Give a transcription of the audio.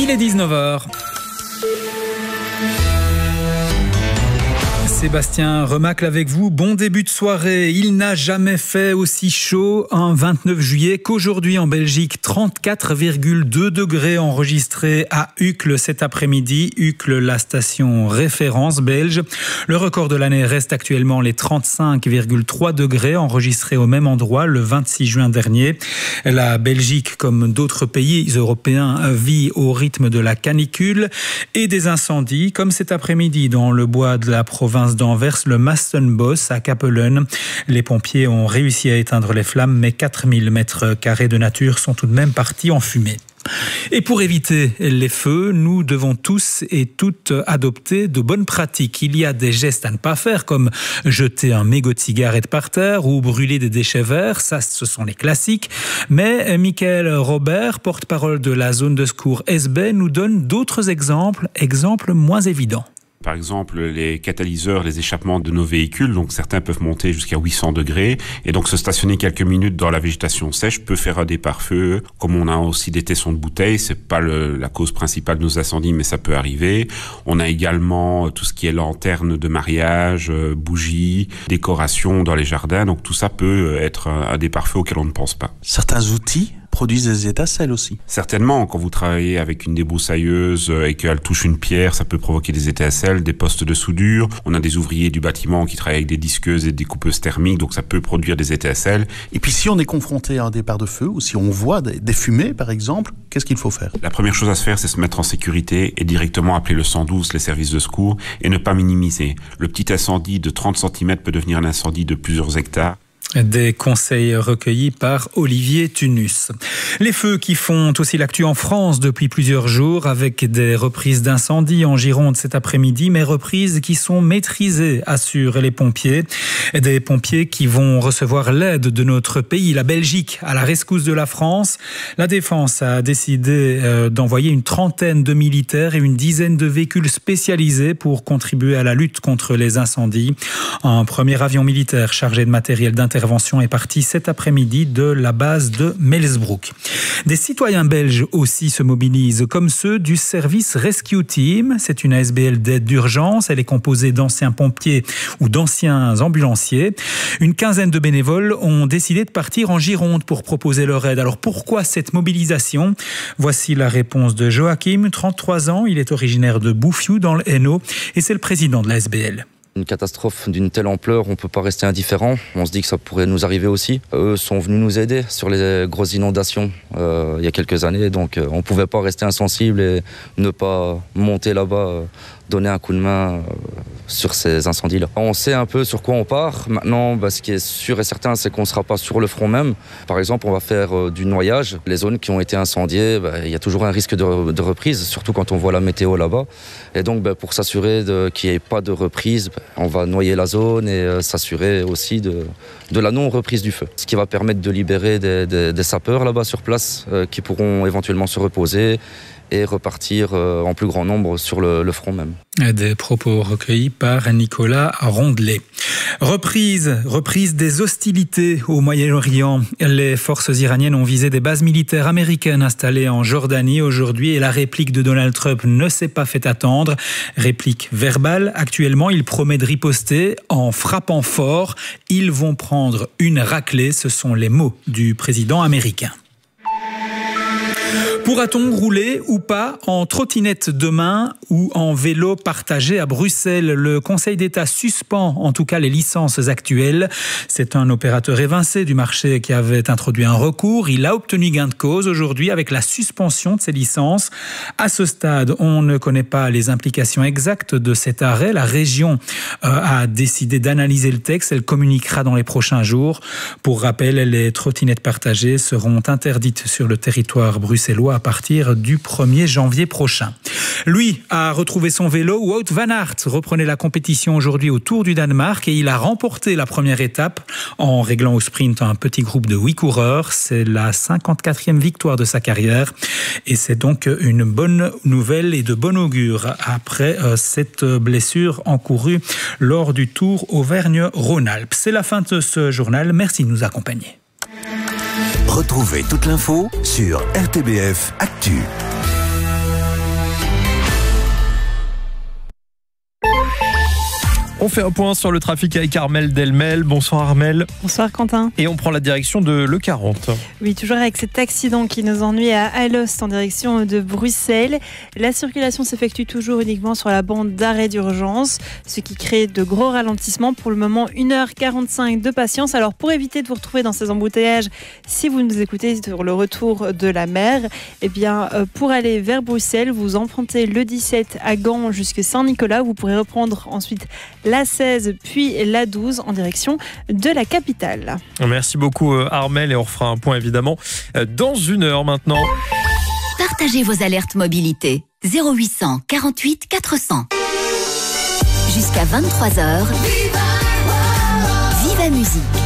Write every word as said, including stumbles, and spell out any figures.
Il est dix-neuf heures. Sébastien Remacle avec vous. Bon début de soirée. Il n'a jamais fait aussi chaud un vingt-neuf juillet qu'aujourd'hui en Belgique. trente-quatre virgule deux degrés enregistrés à Uccle cet après-midi. Uccle, la station référence belge. Le record de l'année reste actuellement les trente-cinq virgule trois degrés enregistrés au même endroit le vingt-six juin dernier. La Belgique, comme d'autres pays européens, vit au rythme de la canicule et des incendies, comme cet après-midi dans le bois de la province d'Anvers, le Mastenbos à Capellen. Les pompiers ont réussi à éteindre les flammes, mais quatre mille mètres carrés de nature sont tout de même partis en fumée. Et pour éviter les feux, nous devons tous et toutes adopter de bonnes pratiques. Il y a des gestes à ne pas faire, comme jeter un mégot de cigarette par terre ou brûler des déchets verts. Ça, ce sont les classiques. Mais Michael Robert, porte-parole de la zone de secours S B, nous donne d'autres exemples, exemples moins évidents. Par exemple, les catalyseurs, les échappements de nos véhicules, donc certains peuvent monter jusqu'à huit cents degrés, et donc se stationner quelques minutes dans la végétation sèche peut faire un départ-feu. Comme on a aussi des tessons de bouteilles, c'est pas le, la cause principale de nos incendies, mais ça peut arriver. On a également tout ce qui est lanternes de mariage, bougies, décorations dans les jardins, donc tout ça peut être un départ-feu auquel on ne pense pas. Certains outils produisent des étincelles aussi. Certainement, quand vous travaillez avec une débroussailleuse et qu'elle touche une pierre, ça peut provoquer des étincelles, des postes de soudure. On a des ouvriers du bâtiment qui travaillent avec des disqueuses et des coupeuses thermiques, donc ça peut produire des étincelles. Et puis si on est confronté à un départ de feu, ou si on voit des, des fumées par exemple, qu'est-ce qu'il faut faire? La première chose à se faire, c'est se mettre en sécurité et directement appeler le cent douze, les services de secours, et ne pas minimiser. Le petit incendie de trente centimètres peut devenir un incendie de plusieurs hectares. Des conseils recueillis par Olivier Tunus. Les feux qui font aussi l'actu en France depuis plusieurs jours avec des reprises d'incendies en Gironde cet après-midi, mais reprises qui sont maîtrisées, assurent les pompiers. Des pompiers qui vont recevoir l'aide de notre pays, la Belgique, à la rescousse de la France. La Défense a décidé d'envoyer une trentaine de militaires et une dizaine de véhicules spécialisés pour contribuer à la lutte contre les incendies. Un premier avion militaire chargé de matériel d'intervention L'intervention est partie cet après-midi de la base de Melsbroek. Des citoyens belges aussi se mobilisent, comme ceux du service Rescue Team. C'est une A S B L d'aide d'urgence. Elle est composée d'anciens pompiers ou d'anciens ambulanciers. Une quinzaine de bénévoles ont décidé de partir en Gironde pour proposer leur aide. Alors pourquoi cette mobilisation? Voici la réponse de Joachim, trente-trois ans. Il est originaire de Bouffiou dans le Hainaut et c'est le président de la A S B L. Une catastrophe d'une telle ampleur, on ne peut pas rester indifférent. On se dit que ça pourrait nous arriver aussi. Eux sont venus nous aider sur les grosses inondations euh, il y a quelques années. Donc euh, on ne pouvait pas rester insensible et ne pas monter là-bas, euh, donner un coup de main euh, sur ces incendies-là. On sait un peu sur quoi on part. Maintenant, bah, ce qui est sûr et certain, c'est qu'on ne sera pas sur le front même. Par exemple, on va faire euh, du noyage. Les zones qui ont été incendiées, bah, il y a toujours un risque de, de reprise, surtout quand on voit la météo là-bas. Et donc, bah, pour s'assurer de, qu'il n'y ait pas de reprise, bah, on va noyer la zone et euh, s'assurer aussi de, de la non-reprise du feu. Ce qui va permettre de libérer des, des, des sapeurs là-bas sur place euh, qui pourront éventuellement se reposer et repartir euh, en plus grand nombre sur le, le front même. Des propos recueillis par Nicolas Rondelet. Reprise, reprise des hostilités au Moyen-Orient. Les forces iraniennes ont visé des bases militaires américaines installées en Jordanie aujourd'hui et la réplique de Donald Trump ne s'est pas fait attendre. Réplique verbale. Actuellement, il promet de riposter en frappant fort. Ils vont prendre une raclée. Ce sont les mots du président américain. Pourra-t-on rouler ou pas en trottinette demain ou en vélo partagé à Bruxelles? Le Conseil d'État suspend en tout cas les licences actuelles. C'est un opérateur évincé du marché qui avait introduit un recours. Il a obtenu gain de cause aujourd'hui avec la suspension de ces licences. À ce stade, on ne connaît pas les implications exactes de cet arrêt. La région a décidé d'analyser le texte. Elle communiquera dans les prochains jours. Pour rappel, les trottinettes partagées seront interdites sur le territoire bruxellois à partir du premier janvier prochain. Lui a retrouvé son vélo. Wout van Aert reprenait la compétition aujourd'hui au Tour du Danemark et il a remporté la première étape en réglant au sprint un petit groupe de huit coureurs. C'est la cinquante-quatrième victoire de sa carrière et c'est donc une bonne nouvelle et de bon augure après cette blessure encourue lors du Tour Auvergne-Rhône-Alpes. C'est la fin de ce journal. Merci de nous accompagner. Retrouvez toute l'info sur R T B F Actu. On fait un point sur le trafic avec Armelle Delmel. Bonsoir Armelle. Bonsoir Quentin. Et on prend la direction de l'E quarante. Oui, toujours avec cet accident qui nous ennuie à Alost en direction de Bruxelles. La circulation s'effectue toujours uniquement sur la bande d'arrêt d'urgence, ce qui crée de gros ralentissements. Pour le moment, une heure quarante-cinq de patience. Alors pour éviter de vous retrouver dans ces embouteillages, si vous nous écoutez sur le retour de la mer, eh bien, pour aller vers Bruxelles, vous empruntez le dix-sept à Gand jusqu'à Saint-Nicolas. Vous pourrez reprendre ensuite la seize puis la douze en direction de la capitale. Merci beaucoup Armelle et on refera un point évidemment dans une heure maintenant. Partagez vos alertes mobilité zéro huit cent quarante-huit quatre cents. Jusqu'à vingt-trois heures. Viva Musique.